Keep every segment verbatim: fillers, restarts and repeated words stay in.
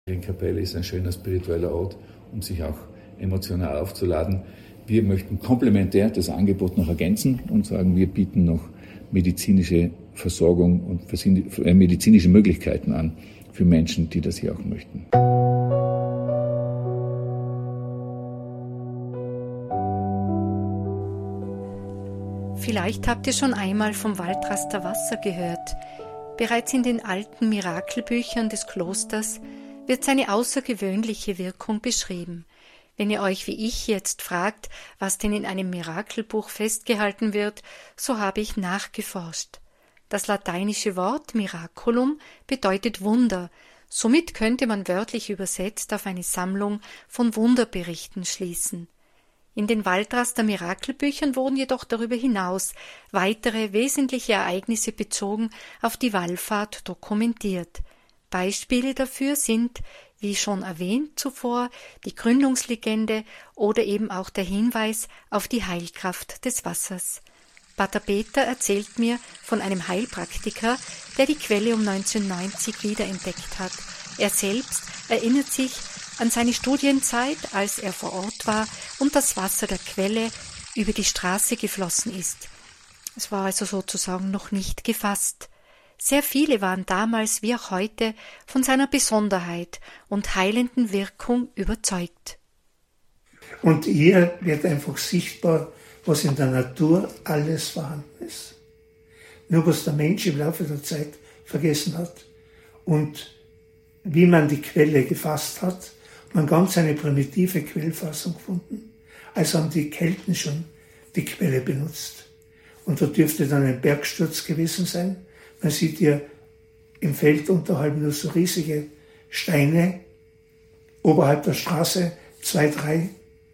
Die Kapelle ist ein schöner spiritueller Ort, um sich auch emotional aufzuladen. Wir möchten komplementär das Angebot noch ergänzen und sagen, wir bieten noch medizinische Versorgung und medizinische Möglichkeiten an für Menschen, die das hier auch möchten. Vielleicht habt ihr schon einmal vom Waldraster Wasser gehört. Bereits in den alten Mirakelbüchern des Klosters wird seine außergewöhnliche Wirkung beschrieben. Wenn ihr euch wie ich jetzt fragt, was denn in einem Mirakelbuch festgehalten wird, so habe ich nachgeforscht. Das lateinische Wort Miraculum bedeutet Wunder, somit könnte man wörtlich übersetzt auf eine Sammlung von Wunderberichten schließen. In den Waldraster Mirakelbüchern wurden jedoch darüber hinaus weitere wesentliche Ereignisse bezogen auf die Wallfahrt dokumentiert. Beispiele dafür sind, wie schon erwähnt zuvor, die Gründungslegende oder eben auch der Hinweis auf die Heilkraft des Wassers. Pater Peter erzählt mir von einem Heilpraktiker, der die Quelle um neunzehnhundertneunzig wiederentdeckt hat. Er selbst erinnert sich an seine Studienzeit, als er vor Ort war und das Wasser der Quelle über die Straße geflossen ist. Es war also sozusagen noch nicht gefasst. Sehr viele waren damals wie auch heute von seiner Besonderheit und heilenden Wirkung überzeugt. Und hier wird einfach sichtbar, was in der Natur alles vorhanden ist. Nur was der Mensch im Laufe der Zeit vergessen hat. Und wie man die Quelle gefasst hat, man ganz eine primitive Quellfassung gefunden. Also haben die Kelten schon die Quelle benutzt. Und da dürfte dann ein Bergsturz gewesen sein. Man sieht hier im Feld unterhalb nur so riesige Steine, oberhalb der Straße, zwei, drei,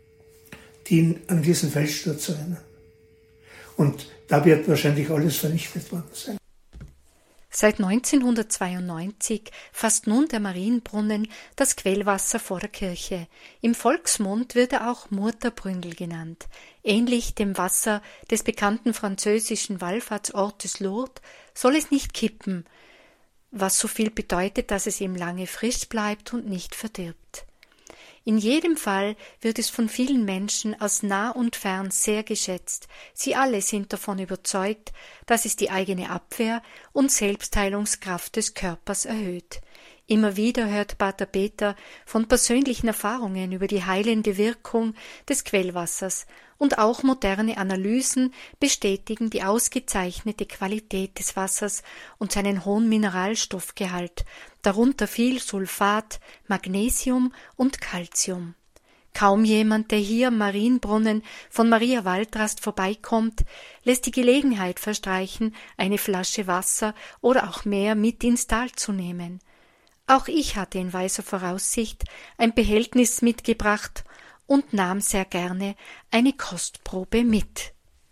die an diesen Felssturz erinnern. Und da wird wahrscheinlich alles vernichtet worden sein. Seit neunzehnhundertzweiundneunzig fasst nun der Marienbrunnen das Quellwasser vor der Kirche. Im Volksmund wird er auch Murterbründel genannt. Ähnlich dem Wasser des bekannten französischen Wallfahrtsortes Lourdes soll es nicht kippen, was so viel bedeutet, dass es ihm lange frisch bleibt und nicht verdirbt. In jedem Fall wird es von vielen Menschen aus nah und fern sehr geschätzt. Sie alle sind davon überzeugt, dass es die eigene Abwehr und Selbstheilungskraft des Körpers erhöht. Immer wieder hört Pater Peter von persönlichen Erfahrungen über die heilende Wirkung des Quellwassers, und auch moderne Analysen bestätigen die ausgezeichnete Qualität des Wassers und seinen hohen Mineralstoffgehalt, darunter viel Sulfat, Magnesium und Calcium. Kaum jemand, der hier am Marienbrunnen von Maria Waldrast vorbeikommt, lässt die Gelegenheit verstreichen, eine Flasche Wasser oder auch mehr mit ins Tal zu nehmen. Auch ich hatte in weiser Voraussicht ein Behältnis mitgebracht und nahm sehr gerne eine Kostprobe mit.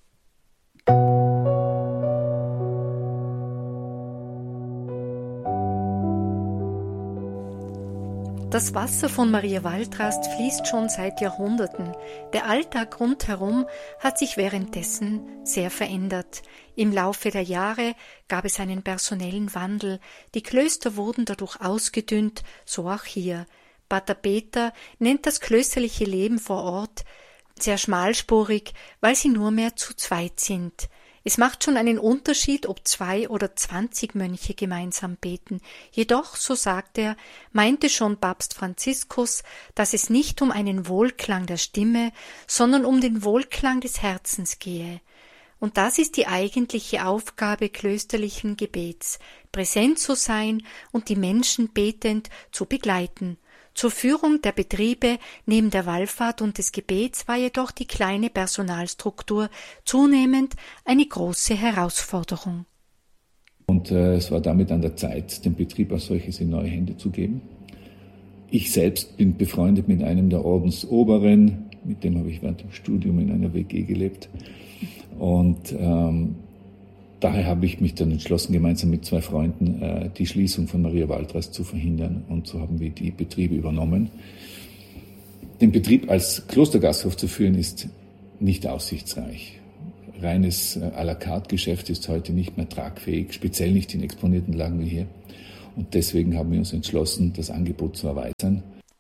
Das Wasser von Maria Waldrast fließt schon seit Jahrhunderten. Der Alltag rundherum hat sich währenddessen sehr verändert. Im Laufe der Jahre gab es einen personellen Wandel. Die Klöster wurden dadurch ausgedünnt, so auch hier. Pater Peter nennt das klösterliche Leben vor Ort sehr schmalspurig, weil sie nur mehr zu zweit sind. Es macht schon einen Unterschied, ob zwei oder zwanzig Mönche gemeinsam beten. Jedoch, so sagt er, meinte schon Papst Franziskus, dass es nicht um einen Wohlklang der Stimme, sondern um den Wohlklang des Herzens gehe. Und das ist die eigentliche Aufgabe klösterlichen Gebets, präsent zu sein und die Menschen betend zu begleiten. Zur Führung der Betriebe neben der Wallfahrt und des Gebets war jedoch die kleine Personalstruktur zunehmend eine große Herausforderung. Und äh, es war damit an der Zeit, den Betrieb als solches in neue Hände zu geben. Ich selbst bin befreundet mit einem der Ordensoberen, mit dem habe ich während dem Studium in einer W G gelebt. Und ähm, daher habe ich mich dann entschlossen, gemeinsam mit zwei Freunden äh, die Schließung von Maria Waldrast zu verhindern. Und so haben wir die Betriebe übernommen. Den Betrieb als Klostergasthof zu führen, ist nicht aussichtsreich. Reines äh, à la carte Geschäft ist heute nicht mehr tragfähig, speziell nicht in exponierten Lagen wie hier. Und deswegen haben wir uns entschlossen, das Angebot zu erweitern.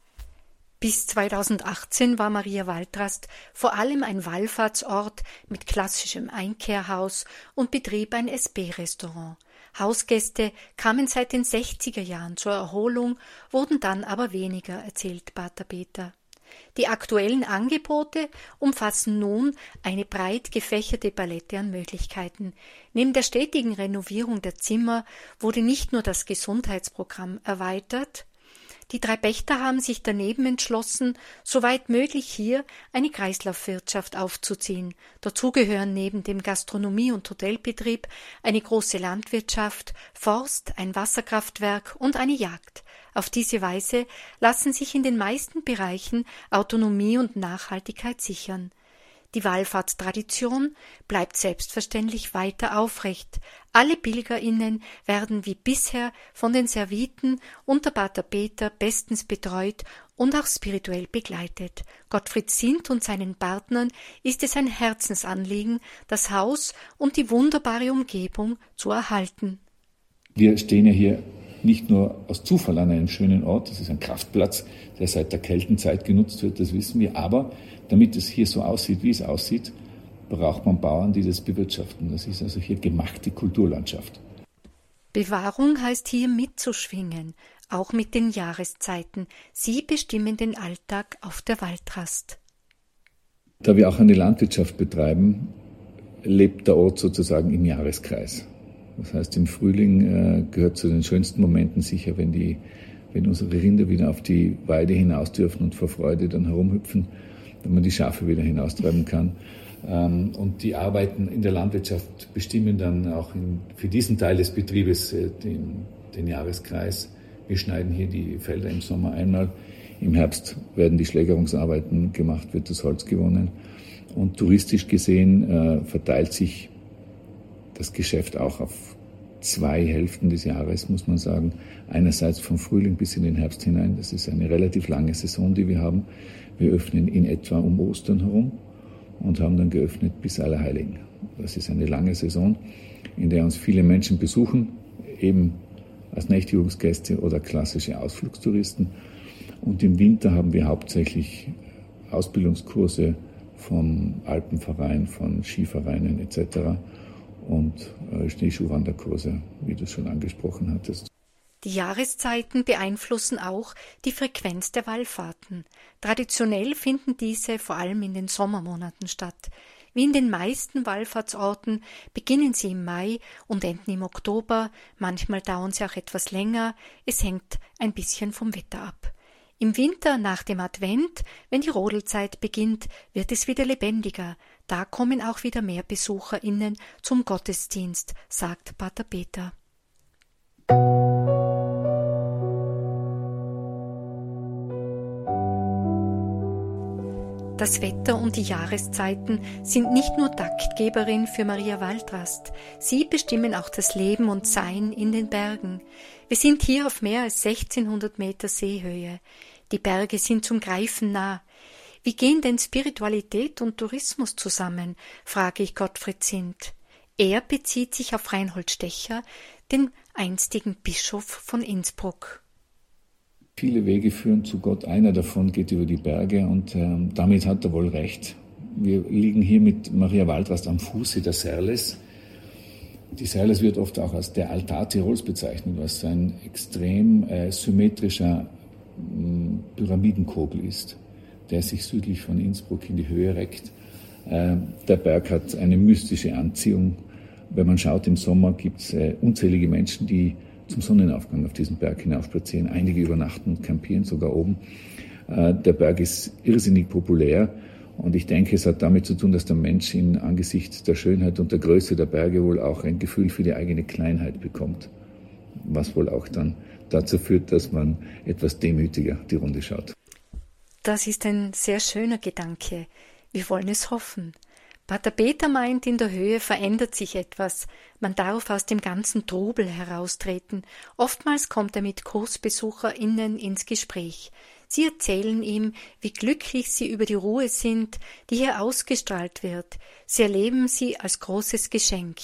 Bis zweitausendachtzehn war Maria Waldrast vor allem ein Wallfahrtsort mit klassischem Einkehrhaus und betrieb ein S B-Restaurant. Hausgäste kamen seit den sechziger Jahren zur Erholung, wurden dann aber weniger, erzählt Pater Peter. Die aktuellen Angebote umfassen nun eine breit gefächerte Palette an Möglichkeiten. Neben der stetigen Renovierung der Zimmer wurde nicht nur das Gesundheitsprogramm erweitert. Die drei Pächter haben sich daneben entschlossen, soweit möglich hier eine Kreislaufwirtschaft aufzuziehen. Dazu gehören neben dem Gastronomie- und Hotelbetrieb eine große Landwirtschaft, Forst, ein Wasserkraftwerk und eine Jagd. Auf diese Weise lassen sich in den meisten Bereichen Autonomie und Nachhaltigkeit sichern. Die Wallfahrtstradition bleibt selbstverständlich weiter aufrecht. Alle PilgerInnen werden wie bisher von den Serviten unter Pater Peter bestens betreut und auch spirituell begleitet. Gottfried Sindt und seinen Partnern ist es ein Herzensanliegen, das Haus und die wunderbare Umgebung zu erhalten. Wir stehen ja hier nicht nur aus Zufall an einem schönen Ort, das ist ein Kraftplatz, der seit der Keltenzeit genutzt wird, das wissen wir, aber damit es hier so aussieht, wie es aussieht, braucht man Bauern, die das bewirtschaften. Das ist also hier gemachte Kulturlandschaft. Bewahrung heißt hier mitzuschwingen, auch mit den Jahreszeiten. Sie bestimmen den Alltag auf der Waldrast. Da wir auch eine Landwirtschaft betreiben, lebt der Ort sozusagen im Jahreskreis. Das heißt, im Frühling äh, gehört zu den schönsten Momenten sicher, wenn, die, wenn unsere Rinder wieder auf die Weide hinaus dürfen und vor Freude dann herumhüpfen, wenn man die Schafe wieder hinaustreiben kann. Ähm, und die Arbeiten in der Landwirtschaft bestimmen dann auch in, für diesen Teil des Betriebes äh, den, den Jahreskreis. Wir schneiden hier die Felder im Sommer einmal. Im Herbst werden die Schlägerungsarbeiten gemacht, wird das Holz gewonnen. Und touristisch gesehen äh, verteilt sich das Geschäft auch auf zwei Hälften des Jahres, muss man sagen. Einerseits vom Frühling bis in den Herbst hinein. Das ist eine relativ lange Saison, die wir haben. Wir öffnen in etwa um Ostern herum und haben dann geöffnet bis Allerheiligen. Das ist eine lange Saison, in der uns viele Menschen besuchen, eben als Nächtigungsgäste oder klassische Ausflugstouristen. Und im Winter haben wir hauptsächlich Ausbildungskurse vom Alpenverein, von Skivereinen et cetera und Schneeschuhwanderkurse, wie du es schon angesprochen hattest. Die Jahreszeiten beeinflussen auch die Frequenz der Wallfahrten. Traditionell finden diese vor allem in den Sommermonaten statt. Wie in den meisten Wallfahrtsorten beginnen sie im Mai und enden im Oktober, manchmal dauern sie auch etwas länger, es hängt ein bisschen vom Wetter ab. Im Winter nach dem Advent, wenn die Rodelzeit beginnt, wird es wieder lebendiger. Da kommen auch wieder mehr BesucherInnen zum Gottesdienst, sagt Pater Peter. Das Wetter und die Jahreszeiten sind nicht nur Taktgeberin für Maria Waldrast, sie bestimmen auch das Leben und Sein in den Bergen. Wir sind hier auf mehr als sechzehnhundert Meter Seehöhe. Die Berge sind zum Greifen nah. Wie gehen denn Spiritualität und Tourismus zusammen, frage ich Gottfried Sindt. Er bezieht sich auf Reinhold Stecher, den einstigen Bischof von Innsbruck. Viele Wege führen zu Gott, einer davon geht über die Berge und äh, damit hat er wohl recht. Wir liegen hier mit Maria Waldrast am Fuße der Serles. Die Serles wird oft auch als der Altar Tirols bezeichnet, was ein extrem äh, symmetrischer äh, Pyramidenkogel ist, der sich südlich von Innsbruck in die Höhe reckt. Äh, der Berg hat eine mystische Anziehung. Wenn man schaut, im Sommer gibt es äh, unzählige Menschen, die zum Sonnenaufgang auf diesen Berg hinaufspazieren. Einige übernachten und campieren sogar oben. Äh, der Berg ist irrsinnig populär und ich denke, es hat damit zu tun, dass der Mensch in angesichts der Schönheit und der Größe der Berge wohl auch ein Gefühl für die eigene Kleinheit bekommt, was wohl auch dann dazu führt, dass man etwas demütiger die Runde schaut. Das ist ein sehr schöner Gedanke. Wir wollen es hoffen. Pater Peter meint, in der Höhe verändert sich etwas. Man darf aus dem ganzen Trubel heraustreten. Oftmals kommt er mit KursbesucherInnen ins Gespräch. Sie erzählen ihm, wie glücklich sie über die Ruhe sind, die hier ausgestrahlt wird. Sie erleben sie als großes Geschenk.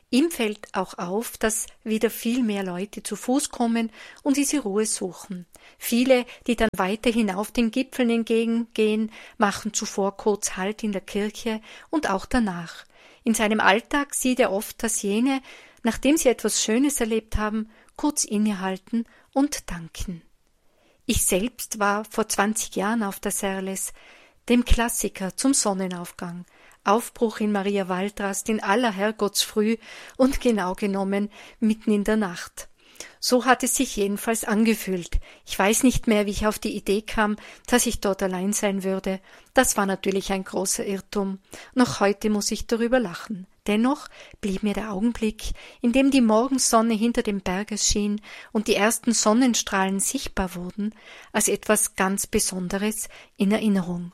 Ihm fällt auch auf, dass wieder viel mehr Leute zu Fuß kommen und diese Ruhe suchen. Viele, die dann weiter hinauf den Gipfeln entgegengehen, machen zuvor kurz Halt in der Kirche und auch danach. In seinem Alltag sieht er oft, dass jene, nachdem sie etwas Schönes erlebt haben, kurz innehalten und danken. Ich selbst war vor zwanzig Jahren auf der Serles, dem Klassiker zum Sonnenaufgang. Aufbruch in Maria Waldrast in aller Herrgottsfrüh und genau genommen mitten in der Nacht. So hat es sich jedenfalls angefühlt. Ich weiß nicht mehr, wie ich auf die Idee kam, dass ich dort allein sein würde. Das war natürlich ein großer Irrtum. Noch heute muss ich darüber lachen. Dennoch blieb mir der Augenblick, in dem die Morgensonne hinter dem Berg erschien und die ersten Sonnenstrahlen sichtbar wurden, als etwas ganz Besonderes in Erinnerung.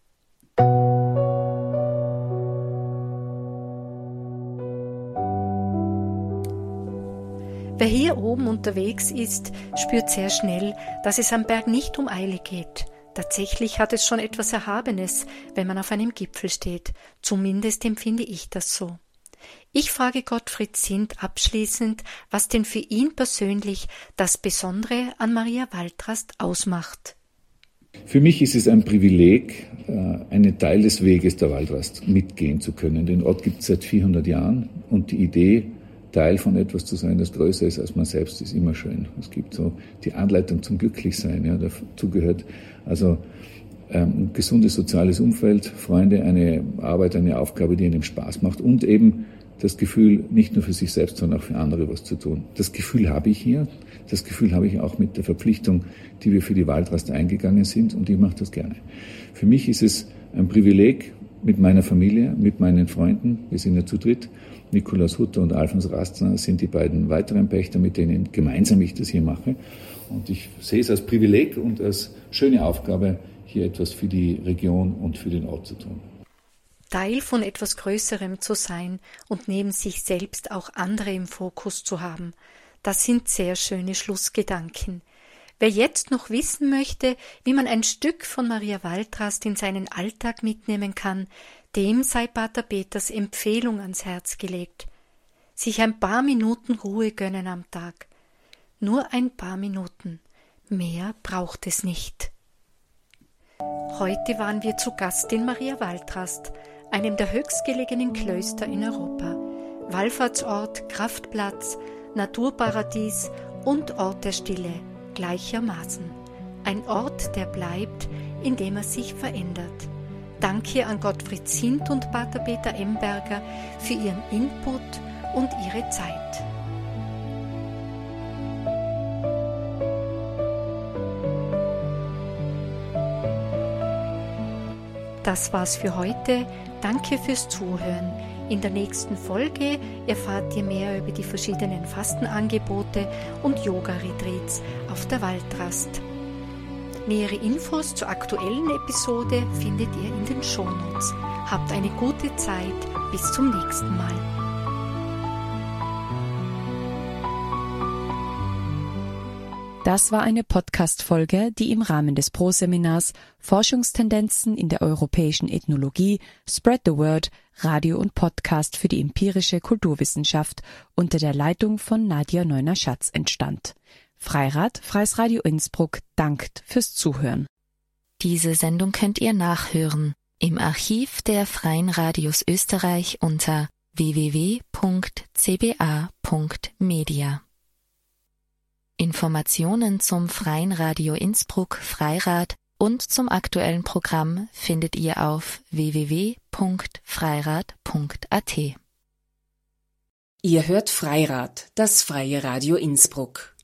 Wer hier oben unterwegs ist, spürt sehr schnell, dass es am Berg nicht um Eile geht. Tatsächlich hat es schon etwas Erhabenes, wenn man auf einem Gipfel steht. Zumindest empfinde ich das so. Ich frage Gottfried Sindt abschließend, was denn für ihn persönlich das Besondere an Maria Waldrast ausmacht. Für mich ist es ein Privileg, einen Teil des Weges der Waldrast mitgehen zu können. Den Ort gibt es seit vierhundert Jahren und die Idee, Teil von etwas zu sein, das größer ist als man selbst, ist immer schön. Es gibt so die Anleitung zum Glücklichsein, ja, dazu gehört also ähm, ein gesundes soziales Umfeld, Freunde, eine Arbeit, eine Aufgabe, die einem Spaß macht und eben das Gefühl, nicht nur für sich selbst, sondern auch für andere was zu tun. Das Gefühl habe ich hier, das Gefühl habe ich auch mit der Verpflichtung, die wir für die Waldrast eingegangen sind und ich mache das gerne. Für mich ist es ein Privileg, mit meiner Familie, mit meinen Freunden, wir sind ja zu dritt, Nikolaus Hutter und Alfons Rastner sind die beiden weiteren Pächter, mit denen gemeinsam ich das hier mache. Und ich sehe es als Privileg und als schöne Aufgabe, hier etwas für die Region und für den Ort zu tun. Teil von etwas Größerem zu sein und neben sich selbst auch andere im Fokus zu haben, das sind sehr schöne Schlussgedanken. Wer jetzt noch wissen möchte, wie man ein Stück von Maria Waldrast in seinen Alltag mitnehmen kann, dem sei Pater Peters Empfehlung ans Herz gelegt. Sich ein paar Minuten Ruhe gönnen am Tag. Nur ein paar Minuten. Mehr braucht es nicht. Heute waren wir zu Gast in Maria Waldrast, einem der höchstgelegenen Klöster in Europa. Wallfahrtsort, Kraftplatz, Naturparadies und Ort der Stille gleichermaßen. Ein Ort, der bleibt, indem er sich verändert. Danke an Gottfried Sindt und Pater Peter Emberger für ihren Input und ihre Zeit. Das war's für heute. Danke fürs Zuhören. In der nächsten Folge erfahrt ihr mehr über die verschiedenen Fastenangebote und Yoga-Retreats auf der Waldrast. Nähere Infos zur aktuellen Episode findet ihr in den Shownotes. Habt eine gute Zeit. Bis zum nächsten Mal. Das war eine Podcast-Folge, die im Rahmen des Pro-Seminars Forschungstendenzen in der europäischen Ethnologie, Spread the Word, Radio und Podcast für die empirische Kulturwissenschaft unter der Leitung von Nadja Neuner-Schatz entstand. Freirad, Freies Radio Innsbruck, dankt fürs Zuhören. Diese Sendung könnt ihr nachhören im Archiv der Freien Radios Österreich unter w w w punkt c b a punkt media. Informationen zum Freien Radio Innsbruck Freirad und zum aktuellen Programm findet ihr auf w w w punkt freirad punkt a t. Ihr hört Freirad, das Freie Radio Innsbruck.